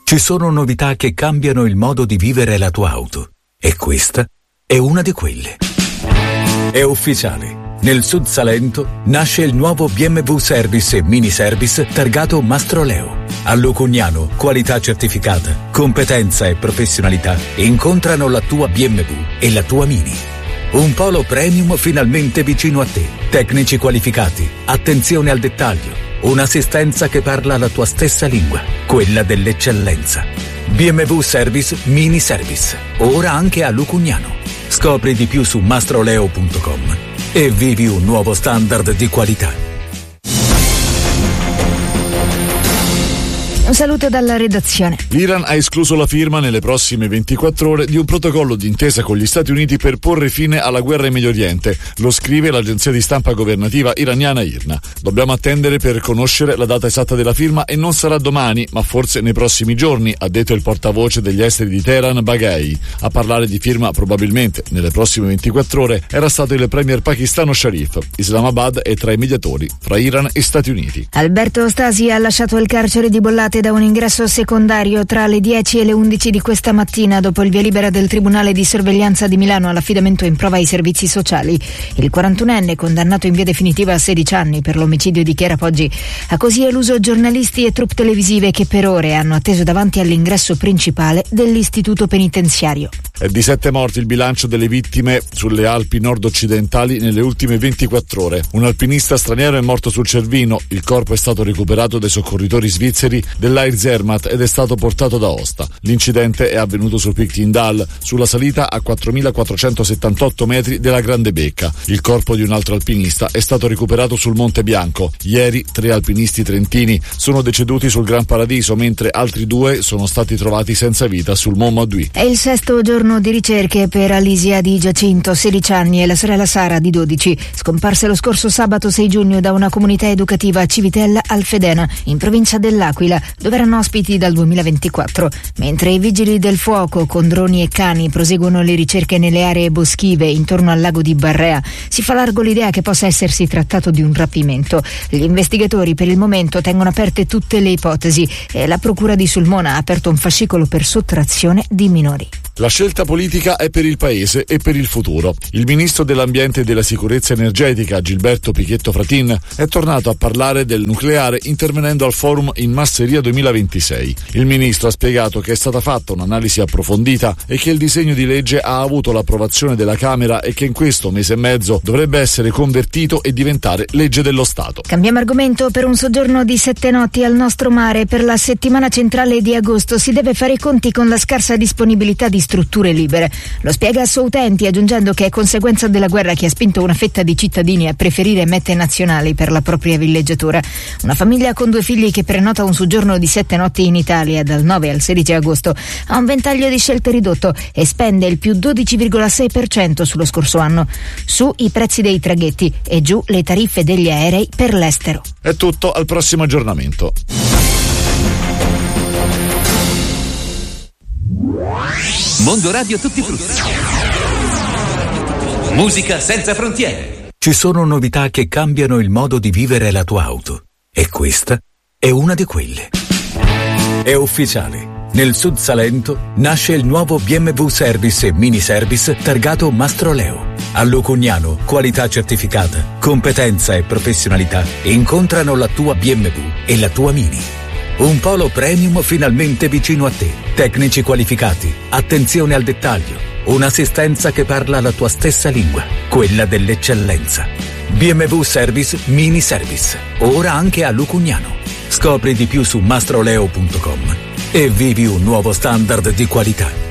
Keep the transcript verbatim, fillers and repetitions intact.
Ci sono novità che cambiano il modo di vivere la tua auto. E questa è una di quelle. È ufficiale. Nel Sud Salento nasce il nuovo B M W Service e Mini Service targato Mastroleo. A Lucugnano, qualità certificata, competenza e professionalità incontrano la tua B M W e la tua Mini. Un polo premium finalmente vicino a te. Tecnici qualificati, attenzione al dettaglio, un'assistenza che parla la tua stessa lingua, quella dell'eccellenza. B M W Service Mini Service, ora anche a Lucugnano. Scopri di più su mastroleo punto com e vivi un nuovo standard di qualità. Un saluto dalla redazione. L'Iran ha escluso la firma nelle prossime ventiquattro ore di un protocollo d'intesa con gli Stati Uniti per porre fine alla guerra in Medio Oriente. Lo scrive l'agenzia di stampa governativa iraniana IRNA. Dobbiamo attendere per conoscere la data esatta della firma e non sarà domani, ma forse nei prossimi giorni, ha detto il portavoce degli esteri di Teheran, Baghei. A parlare di firma probabilmente nelle prossime ventiquattro ore era stato il premier pakistano Sharif. Islamabad è tra i mediatori fra Iran e Stati Uniti. Alberto Stasi ha lasciato il carcere di Bollate da un ingresso secondario tra le dieci e le undici di questa mattina dopo il via libera del Tribunale di Sorveglianza di Milano all'affidamento in prova ai servizi sociali. Il quarantunenne, condannato in via definitiva a sedici anni per l'omicidio di Chiara Poggi, ha così eluso giornalisti e troupe televisive che per ore hanno atteso davanti all'ingresso principale dell'istituto penitenziario. È di sette morti il bilancio delle vittime sulle Alpi nord-occidentali nelle ultime ventiquattro ore. Un alpinista straniero è morto sul Cervino, il corpo è stato recuperato dai soccorritori svizzeri dell'Air Zermatt ed è stato portato da Aosta. L'incidente è avvenuto sul Pic Tindal, sulla salita a quattromilaquattrocentosettantotto metri della Grande Becca. Il corpo di un altro alpinista è stato recuperato sul Monte Bianco. Ieri tre alpinisti trentini sono deceduti sul Gran Paradiso, mentre altri due sono stati trovati senza vita sul Mont Madouy. È il sesto giorno di ricerche per Alisia Di Giacinto, sedici anni, e la sorella Sara, di dodici, scomparse lo scorso sabato sei giugno da una comunità educativa a Civitella Alfedena, in provincia dell'Aquila, dove erano ospiti dal duemilaventiquattro. Mentre i vigili del fuoco con droni e cani proseguono le ricerche nelle aree boschive intorno al lago di Barrea, si fa largo l'idea che possa essersi trattato di un rapimento. Gli investigatori per il momento tengono aperte tutte le ipotesi e la procura di Sulmona ha aperto un fascicolo per sottrazione di minori. La scelta politica è per il Paese e per il futuro. Il ministro dell'Ambiente e della Sicurezza Energetica, Gilberto Pichetto Fratin, è tornato a parlare del nucleare intervenendo al forum in Masseria duemilaventisei. Il ministro ha spiegato che è stata fatta un'analisi approfondita e che il disegno di legge ha avuto l'approvazione della Camera e che in questo mese e mezzo dovrebbe essere convertito e diventare legge dello Stato. Cambiamo argomento. Per un soggiorno di sette notti al nostro mare per la settimana centrale di agosto si deve fare i conti con la scarsa disponibilità di strutture libere. Lo spiega Soutenti, aggiungendo che è conseguenza della guerra che ha spinto una fetta di cittadini a preferire mete nazionali per la propria villeggiatura. Una famiglia con due figli che prenota un soggiorno di sette notti in Italia dal nove al sedici agosto ha un ventaglio di scelte ridotto e spende il più dodici virgola sei per cento sullo scorso anno. Su i prezzi dei traghetti e giù le tariffe degli aerei per l'estero. È tutto, al prossimo aggiornamento. Mondo Radio Tutti Frutti. Musica senza frontiere. Ci sono novità che cambiano il modo di vivere la tua auto. E questa è una di quelle. È ufficiale. Nel Sud Salento nasce il nuovo B M W Service e Mini Service targato Mastroleo. A Lucugnano, qualità certificata, competenza e professionalità incontrano la tua B M W e la tua Mini. Un polo premium finalmente vicino a te. Tecnici qualificati, attenzione al dettaglio, un'assistenza che parla la tua stessa lingua, quella dell'eccellenza. B M W Service Mini Service, ora anche a Lucugnano. Scopri di più su mastroleo punto com e vivi un nuovo standard di qualità.